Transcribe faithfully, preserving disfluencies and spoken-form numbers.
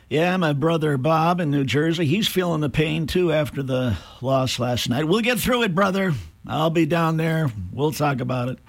Yeah, my brother Bob in New Jersey, he's feeling the pain too after the loss last night. We'll get through it, brother. I'll be down there. We'll talk about it.